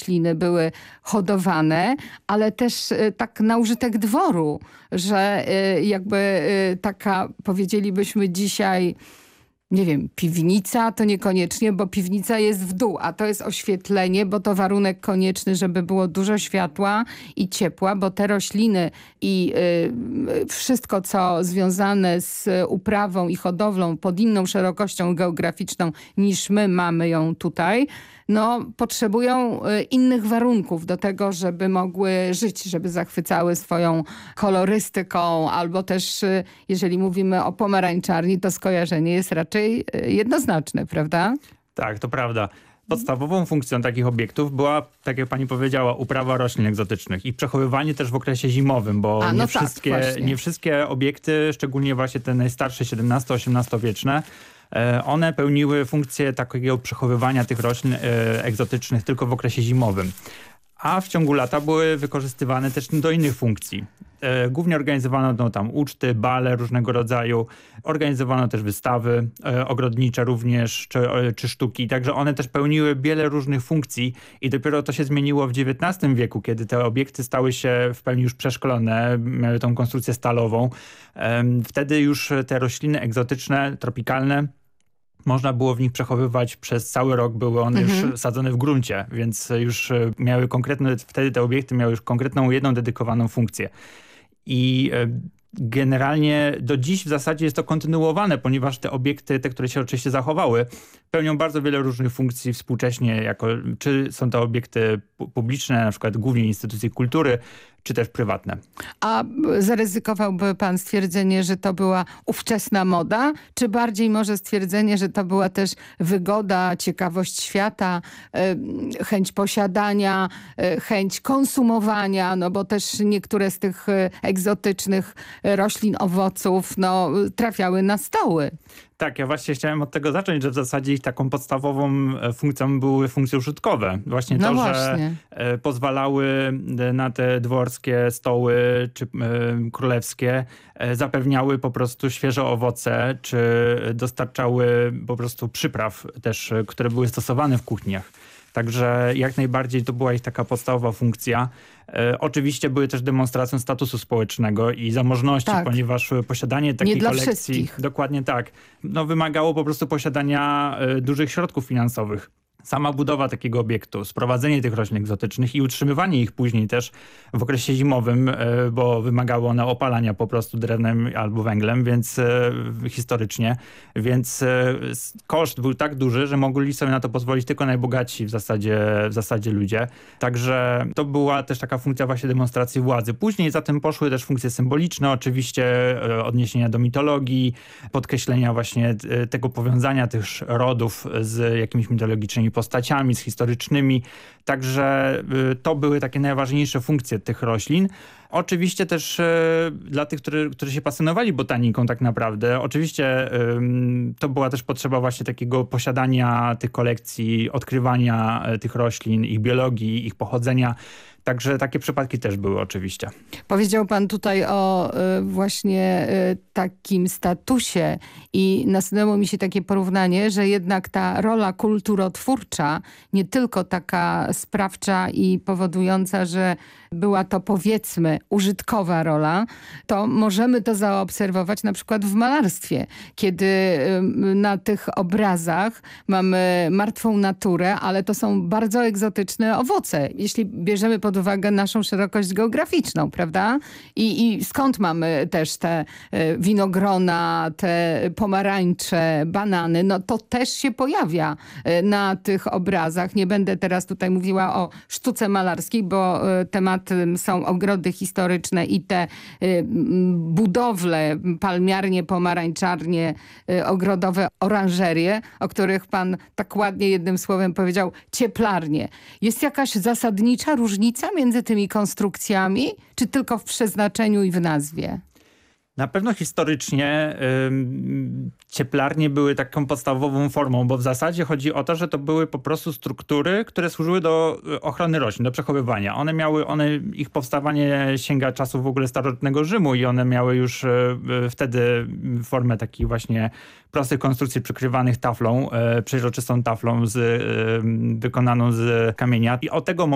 rośliny były hodowane, ale też tak na użytek dworu, że jakby taka, powiedzielibyśmy dzisiaj, nie wiem, piwnica to niekoniecznie, bo piwnica jest w dół, a to jest oświetlenie, bo to warunek konieczny, żeby było dużo światła i ciepła, bo te rośliny i wszystko, co związane z uprawą i hodowlą pod inną szerokością geograficzną niż my mamy ją tutaj, no, potrzebują innych warunków do tego, żeby mogły żyć, żeby zachwycały swoją kolorystyką, albo też, jeżeli mówimy o pomarańczarni, to skojarzenie jest raczej jednoznaczne, prawda? Tak, to prawda. Podstawową funkcją takich obiektów była, tak jak pani powiedziała, uprawa roślin egzotycznych i przechowywanie też w okresie zimowym, bo nie wszystkie obiekty, szczególnie właśnie te najstarsze XVII-XVIII wieczne, one pełniły funkcję takiego przechowywania tych roślin egzotycznych tylko w okresie zimowym. A w ciągu lata były wykorzystywane też do innych funkcji. Głównie organizowano tam uczty, bale różnego rodzaju. Organizowano też wystawy ogrodnicze również, czy sztuki. Także one też pełniły wiele różnych funkcji i dopiero to się zmieniło w XIX wieku, kiedy te obiekty stały się w pełni już przeszkolone, miały tą konstrukcję stalową. Wtedy już te rośliny egzotyczne, tropikalne, można było w nich przechowywać przez cały rok, były one już sadzone w gruncie, więc już miały wtedy te obiekty miały już konkretną jedną dedykowaną funkcję. I generalnie do dziś w zasadzie jest to kontynuowane, ponieważ te obiekty, te, które się oczywiście zachowały, pełnią bardzo wiele różnych funkcji współcześnie, czy są to obiekty publiczne, na przykład głównie instytucje kultury, czy też prywatne. A zaryzykowałby pan stwierdzenie, że to była ówczesna moda, czy bardziej może stwierdzenie, że to była też wygoda, ciekawość świata, chęć posiadania, chęć konsumowania, no bo też niektóre z tych egzotycznych roślin, owoców, no, trafiały na stoły. Tak, ja właśnie chciałem od tego zacząć, że w zasadzie ich taką podstawową funkcją były funkcje użytkowe. Właśnie to, że pozwalały na te dworskie stoły czy królewskie, zapewniały po prostu świeże owoce, czy dostarczały po prostu przypraw też, które były stosowane w kuchniach. Także jak najbardziej to była ich taka podstawowa funkcja. Oczywiście były też demonstracją statusu społecznego i zamożności, ponieważ posiadanie takiej kolekcji... Wszystkich. Dokładnie tak. No, wymagało po prostu posiadania dużych środków finansowych. Sama budowa takiego obiektu, sprowadzenie tych roślin egzotycznych i utrzymywanie ich później też w okresie zimowym, bo wymagało one opalania po prostu drewnem albo węglem, więc historycznie. Więc koszt był tak duży, że mogli sobie na to pozwolić tylko najbogatsi w zasadzie ludzie. Także to była też taka funkcja właśnie demonstracji władzy. Później za tym poszły też funkcje symboliczne, oczywiście odniesienia do mitologii, podkreślenia właśnie tego powiązania tych rodów z jakimiś mitologicznymi postaciami, z historycznymi. Także to były takie najważniejsze funkcje tych roślin. Oczywiście też dla tych, którzy się pasjonowali botaniką tak naprawdę, oczywiście to była też potrzeba właśnie takiego posiadania tych kolekcji, odkrywania tych roślin, ich biologii, ich pochodzenia. Także takie przypadki też były oczywiście. Powiedział pan tutaj o właśnie takim statusie i nasunęło mi się takie porównanie, że jednak ta rola kulturotwórcza, nie tylko taka sprawcza i powodująca, że była to powiedzmy użytkowa rola, to możemy to zaobserwować na przykład w malarstwie, kiedy na tych obrazach mamy martwą naturę, ale to są bardzo egzotyczne owoce. Jeśli bierzemy pod uwagę naszą szerokość geograficzną, prawda? I skąd mamy też te winogrona, te pomarańcze, banany, no to też się pojawia na tych obrazach. Nie będę teraz tutaj mówiła o sztuce malarskiej, bo tematem są ogrody historyczne i te budowle, palmiarnie, pomarańczarnie, ogrodowe, oranżerie, o których pan tak ładnie jednym słowem powiedział, cieplarnie. Jest jakaś zasadnicza różnica między tymi konstrukcjami, czy tylko w przeznaczeniu i w nazwie? Na pewno historycznie cieplarnie były taką podstawową formą, bo w zasadzie chodzi o to, że to były po prostu struktury, które służyły do ochrony roślin, do przechowywania. Ich powstawanie sięga czasów w ogóle starożytnego Rzymu i one miały już wtedy formę takiej właśnie prostych konstrukcji przykrywanych taflą, przeźroczystą taflą wykonaną z kamienia. I od tego